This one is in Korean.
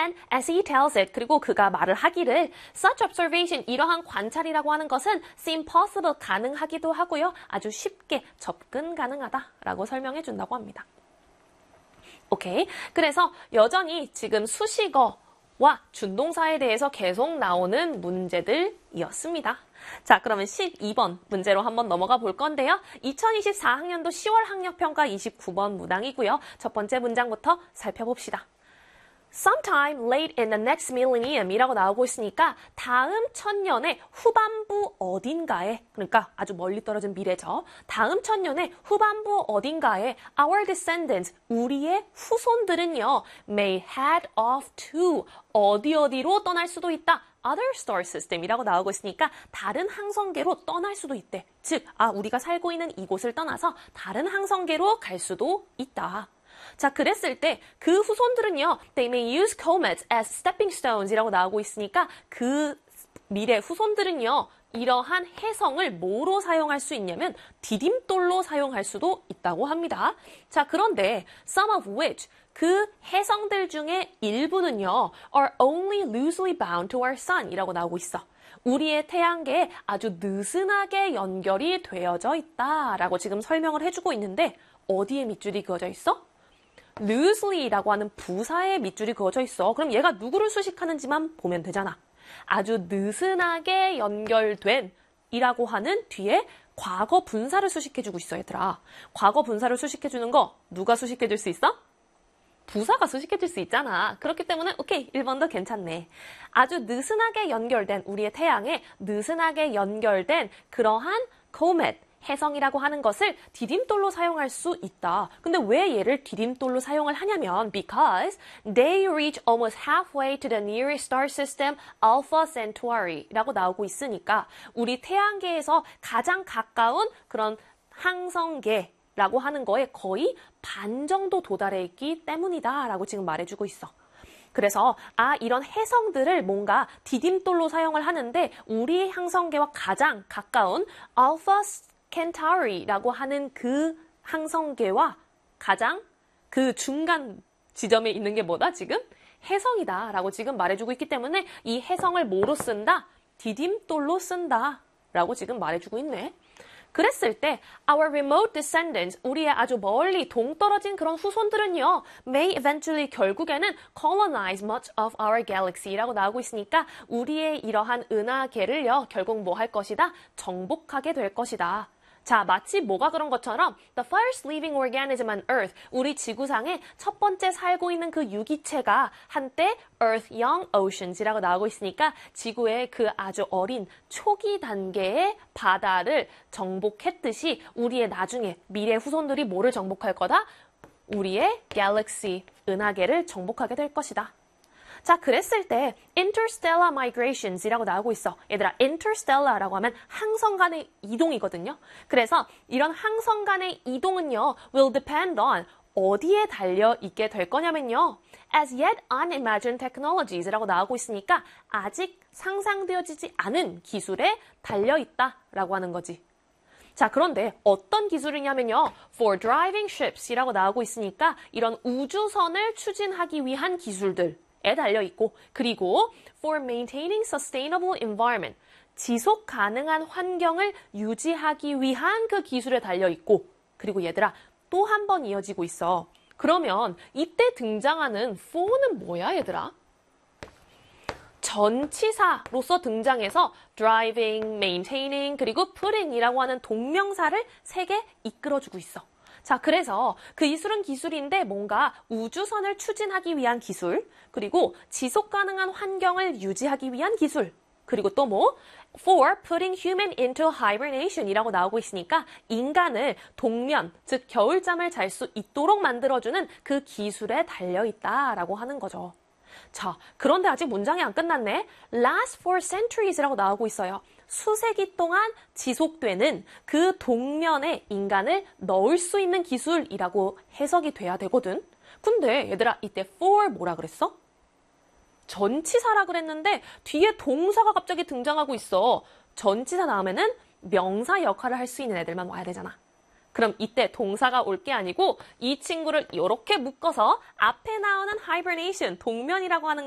And as he tells it, 그리고 그가 말을 하기를 such observation, 이러한 관찰이라고 하는 것은 seem possible, 가능하기도 하고요. 아주 쉽게 접근 가능하다라고 설명해 준다고 합니다. 오케이. 그래서 여전히 지금 수식어와 준동사에 대해서 계속 나오는 문제들이었습니다. 자, 그러면 12번 문제로 한번 넘어가 볼 건데요. 2024학년도 10월 학력평가 29번 문항이고요. 첫 번째 문장부터 살펴봅시다. Sometime late in the next millennium 이라고 나오고 있으니까 다음 천년의 후반부 어딘가에, 그러니까 아주 멀리 떨어진 미래죠. 다음 천년의 후반부 어딘가에 our descendants, 우리의 후손들은요, may head off to, 어디로 떠날 수도 있다. other star system이라고 나오고 있으니까 다른 항성계로 떠날 수도 있대. 즉, 우리가 살고 있는 이곳을 떠나서 다른 항성계로 갈 수도 있다. 자, 그랬을 때 그 후손들은요, they may use comets as stepping stones 이라고 나오고 있으니까 그 미래 후손들은요, 이러한 해성을 뭐로 사용할 수 있냐면 디딤돌로 사용할 수도 있다고 합니다. 자, 그런데 some of which, 그 해성들 중에 일부는요, are only loosely bound to our sun 이라고 나오고 있어. 우리의 태양계에 아주 느슨하게 연결이 되어져 있다라고 지금 설명을 해주고 있는데 어디에 밑줄이 그어져 있어? loosely라고 하는 부사에 밑줄이 그어져 있어. 그럼 얘가 누구를 수식하는지만 보면 되잖아. 아주 느슨하게 연결된 이라고 하는 뒤에 과거 분사를 수식해주고 있어, 얘들아. 과거 분사를 수식해주는 거 누가 수식해줄 수 있어? 부사가 수식해줄 수 있잖아. 그렇기 때문에 오케이, 1번도 괜찮네. 아주 느슨하게 연결된, 우리의 태양에 느슨하게 연결된 그러한 comet, 해성이라고 하는 것을 디딤돌로 사용할 수 있다. 근데 왜 얘를 디딤돌로 사용을 하냐면 because they reach almost halfway to the nearest star system, Alpha Centauri라고 나오고 있으니까 우리 태양계에서 가장 가까운 그런 항성계라고 하는 거에 거의 반 정도 도달해 있기 때문이다 라고 지금 말해주고 있어. 그래서 이런 해성들을 뭔가 디딤돌로 사용을 하는데 우리 항성계와 가장 가까운 Alpha Centauri라고 하는 그 항성계와 가장 그 중간 지점에 있는 게 뭐다 지금? 해성이다 라고 지금 말해주고 있기 때문에 이 해성을 뭐로 쓴다? 디딤돌로 쓴다 라고 지금 말해주고 있네. 그랬을 때 our remote descendants, 우리의 아주 멀리 동떨어진 그런 후손들은요, may eventually, 결국에는 colonize much of our galaxy라고 나오고 있으니까 우리의 이러한 은하계를요, 결국 뭐 할 것이다? 정복하게 될 것이다. 자, 마치 뭐가 그런 것처럼 the first living organism on Earth, 우리 지구상에 첫 번째 살고 있는 그 유기체가 한때 Earth Young Oceans이라고 나오고 있으니까 지구의 그 아주 어린 초기 단계의 바다를 정복했듯이 우리의 나중에 미래 후손들이 뭐를 정복할 거다? 우리의 갤럭시, 은하계를 정복하게 될 것이다. 자, 그랬을 때 interstellar migrations이라고 나오고 있어. 얘들아, interstellar라고 하면 항성 간의 이동이거든요. 그래서 이런 항성 간의 이동은요, will depend on 어디에 달려 있게 될 거냐면요, as yet unimagined technologies라고 나오고 있으니까 아직 상상되어지지 않은 기술에 달려 있다라고 하는 거지. 자, 그런데 어떤 기술이냐면요, for driving ships이라고 나오고 있으니까 이런 우주선을 추진하기 위한 기술들 에 달려있고, 그리고 for maintaining sustainable environment, 지속 가능한 환경을 유지하기 위한 그 기술에 달려있고, 그리고 얘들아, 또 한 번 이어지고 있어. 그러면 이때 등장하는 for는 뭐야, 얘들아? 전치사로서 등장해서 driving, maintaining, 그리고 putting이라고 하는 동명사를 3개 이끌어주고 있어. 자, 그래서 그 기술은 기술인데 뭔가 우주선을 추진하기 위한 기술, 그리고 지속 가능한 환경을 유지하기 위한 기술, 그리고 또 뭐? for putting human into hibernation 이라고 나오고 있으니까 인간을 동면, 즉 겨울잠을 잘 수 있도록 만들어주는 그 기술에 달려있다라고 하는 거죠. 자, 그런데 아직 문장이 안 끝났네. last for centuries라고 나오고 있어요. 수세기 동안 지속되는 그 동면에 인간을 넣을 수 있는 기술이라고 해석이 돼야 되거든. 근데 얘들아, 이때 for 뭐라 그랬어? 전치사라 그랬는데 뒤에 동사가 갑자기 등장하고 있어. 전치사 다음에는 명사 역할을 할 수 있는 애들만 와야 되잖아. 그럼 이때 동사가 올 게 아니고 이 친구를 이렇게 묶어서 앞에 나오는 hibernation, 동면이라고 하는